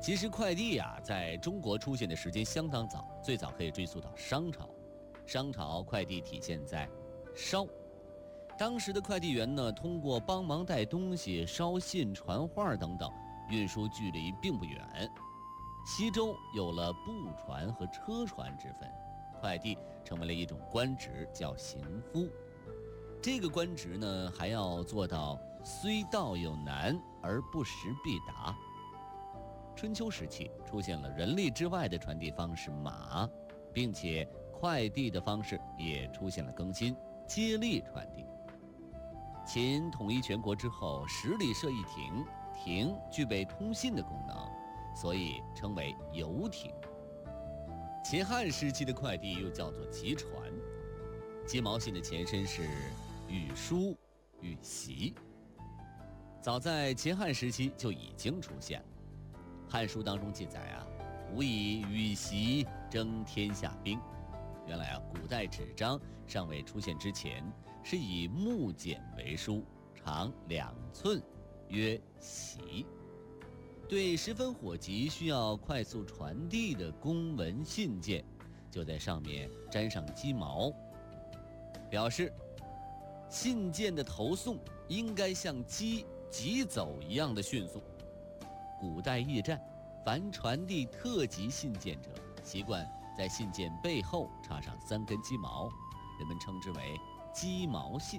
其实快递啊，在中国出现的时间相当早，最早可以追溯到商朝。商朝快递体现在捎，当时的快递员呢，通过帮忙带东西、捎信、传话等等，运输距离并不远。西周有了步传和车传之分，快递成为了一种官职，叫行夫。这个官职呢，还要做到虽道有难而不时必达。春秋时期出现了人力之外的传递方式马，并且快递的方式也出现了更新，接力传递。秦统一全国之后，十里设一亭，亭具备通信的功能，所以称为游艇。秦汉时期的快递又叫做急传，鸡毛信的前身是羽书、羽檄，早在秦汉时期就已经出现了。《汉书》当中记载啊，吾以羽檄征天下兵。原来啊，古代纸张尚未出现之前，是以木简为书，长2寸，曰檄。对十分火急、需要快速传递的公文信件，就在上面粘上鸡毛，表示信件的投送应该像鸡急走一样的迅速。古代驿站，凡传递特急信件者，习惯在信件背后插上3根鸡毛，人们称之为鸡毛信。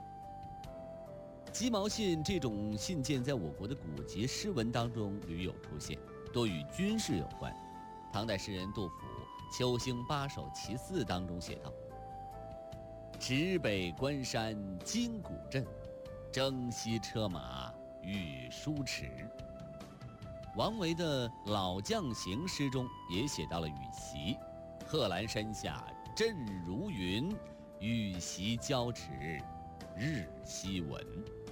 鸡毛信这种信件在我国的古籍诗文当中屡有出现，多与军事有关。唐代诗人杜甫《秋兴八首·其四》当中写道：直北关山金鼓震，征西车马羽书迟。王维的《老将行》诗中也写到了羽檄：贺兰山下阵如云，羽檄交驰日夕闻。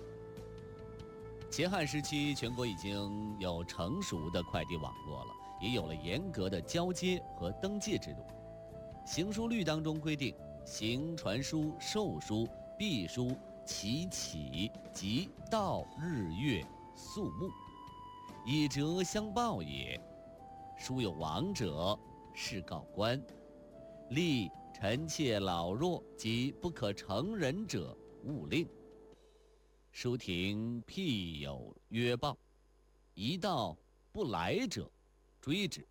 秦汉时期，全国已经有成熟的快递网络了，也有了严格的交接和登记制度。行书律当中规定，行传书、授书、必书、其起及到日月宿木，以折相报也。书有亡者，是告官。立臣妾老弱及不可成人者，勿令。书亭辟有约报，一到不来者，追之。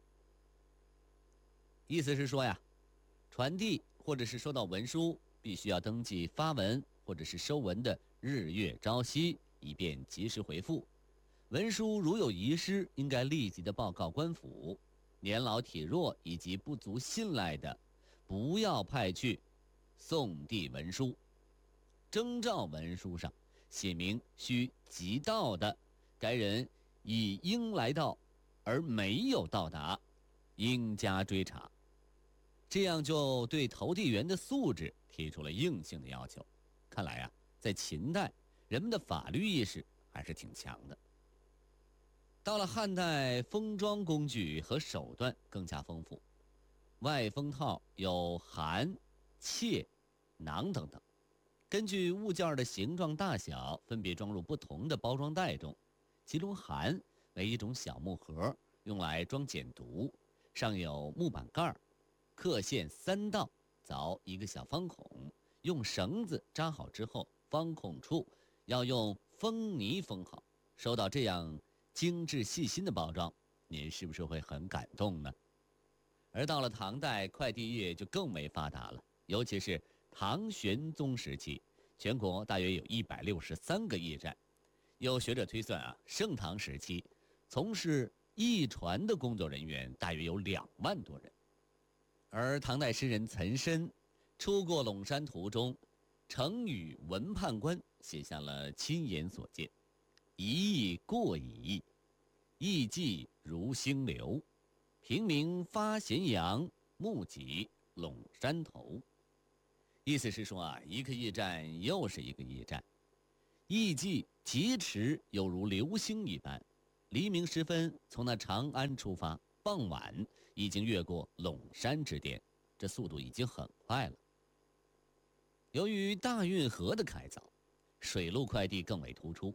意思是说呀，传递或者是收到文书，必须要登记发文或者是收文的日月朝夕，以便及时回复。文书如有遗失，应该立即的报告官府。年老体弱以及不足信赖的，不要派去送递文书。征召文书上写明需即到的，该人已应来到而没有到达，应加追查。这样就对投递员的素质提出了硬性的要求。看来啊，在秦代，人们的法律意识还是挺强的。到了汉代，封装工具和手段更加丰富，外封套有函、切、囊等等，根据物件的形状大小，分别装入不同的包装袋中。其中函为一种小木盒，用来装简牍，上有木板盖，刻线3道，凿一个小方孔，用绳子扎好之后，方孔处要用封泥封好。收到这样精致细心的包装，您是不是会很感动呢？而到了唐代，快递业就更为发达了，尤其是唐玄宗时期，全国大约有163个驿站。有学者推算啊，盛唐时期从事驿传的工作人员大约有2万多人。而唐代诗人岑参出过陇山途中，成语文判官写下了亲眼所见：一役过矣，驿迹如星流，平明发咸阳，目己陇山头。意思是说啊，一个驿站又是一个驿站，驿迹疾驰犹如流星一般。黎明时分从那长安出发，傍晚已经越过陇山之巅，这速度已经很快了。由于大运河的开凿，水路快递更为突出。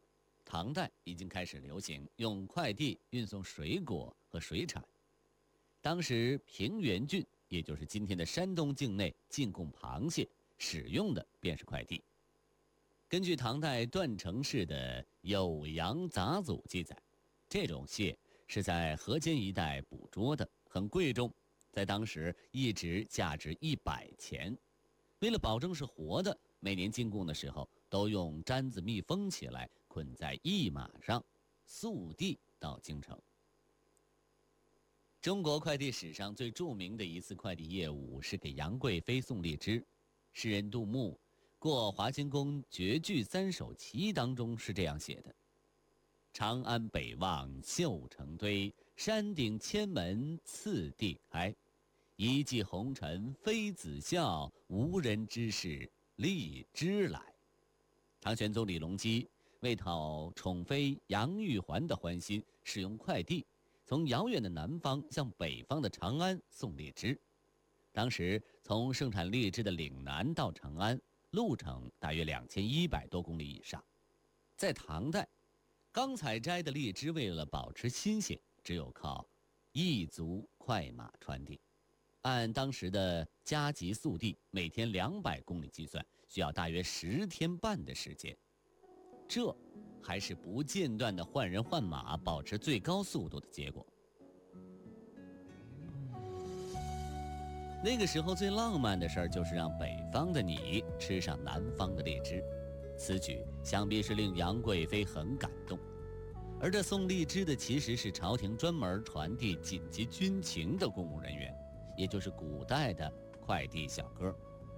唐代已经开始流行用快递运送水果和水产。当时平原郡，也就是今天的山东境内进贡螃蟹，使用的便是快递。根据唐代段成式的《酉阳杂俎》记载，这种蟹是在河间一带捕捉的，很贵重，在当时一直价值100钱。为了保证是活的，每年进贡的时候都用毡子密封起来，捆在驿马上，速递到京城。中国快递史上最著名的一次快递业务是给杨贵妃送荔枝。诗人杜牧过华清宫绝句3首齐当中是这样写的：长安北望绣成堆，山顶千门次第开。一骑红尘妃子笑，无人知是荔枝来。唐玄宗李隆基为讨宠妃杨玉环的欢心，使用快递从遥远的南方向北方的长安送荔枝。当时从盛产荔枝的岭南到长安，路程大约2100多公里以上。在唐代，刚采摘的荔枝为了保持新鲜，只有靠驿卒快马传递。按当时的加急速递，每天200公里计算，需要大约10天半的时间。这还是不间断的换人换马，保持最高速度的结果。那个时候最浪漫的事儿就是让北方的你吃上南方的荔枝，此举想必是令杨贵妃很感动。而这送荔枝的其实是朝廷专门传递紧急军情的公务人员，也就是古代的快递小哥。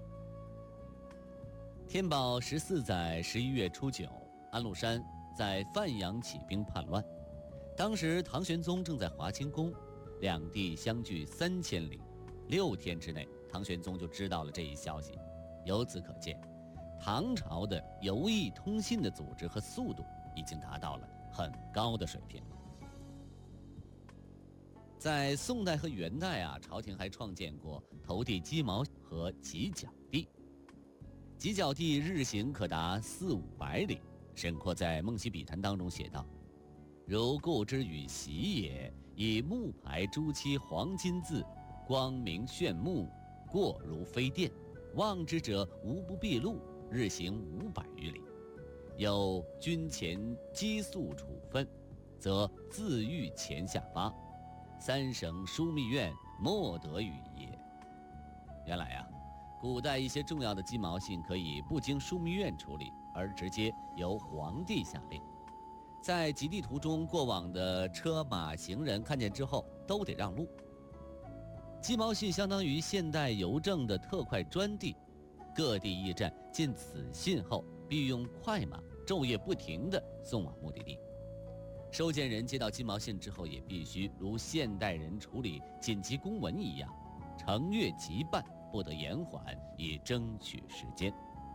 天宝14载11月初9，安禄山在范阳起兵叛乱，当时唐玄宗正在华清宫，两地相距3000里，6天之内，唐玄宗就知道了这一消息。由此可见，唐朝的邮驿通信的组织和速度已经达到了很高的水平了。在宋代和元代朝廷还创建过投递鸡毛和犄角地。犄角地日行可达400-500里。沈括在《梦溪笔谈》当中写道：如故之与玺也，以木牌朱漆黄金字，光明炫目，过如飞电，望之者无不毕露，日行500余里。有军前激素处分，则自狱前下发，3省枢密院莫得与也。原来古代一些重要的鸡毛信可以不经枢密院处理，而直接由皇帝下令。在极地途中，过往的车马行人看见之后都得让路。鸡毛信相当于现代邮政的特快专递，各地驿站见此信后，必用快马昼夜不停地送往目的地。收件人接到鸡毛信之后，也必须如现代人处理紧急公文一样，程阅即办，不得延缓，以争取时间。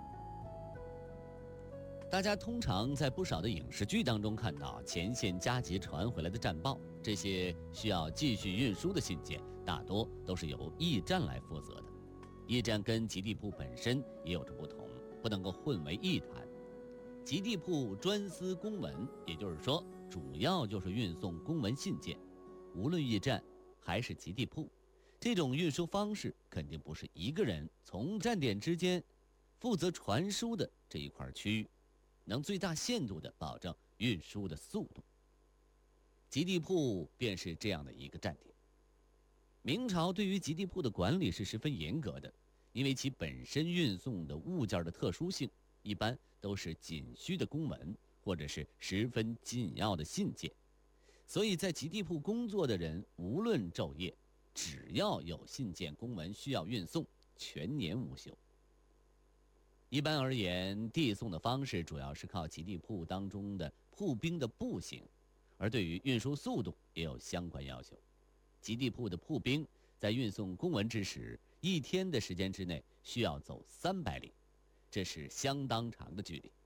大家通常在不少的影视剧当中看到前线加急传回来的战报，这些需要继续运输的信件，大多都是由驿站来负责的。驿站跟集地铺本身也有着不同，不能够混为一谈。集地铺专司公文，也就是说，主要就是运送公文信件。无论驿站还是集地铺，这种运输方式肯定不是一个人从站点之间负责传输的这一块区域，能最大限度地保证运输的速度。集地铺便是这样的一个站点。明朝对于集地铺的管理是十分严格的，因为其本身运送的物件的特殊性，一般都是紧需的公文或者是十分紧要的信件，所以在集地铺工作的人无论昼夜，只要有信件公文需要运送，全年无休。一般而言，递送的方式主要是靠集地铺当中的铺兵的步行，而对于运输速度也有相关要求。集地铺的铺兵在运送公文之时，1天的时间之内需要走300里，这是相当长的距离。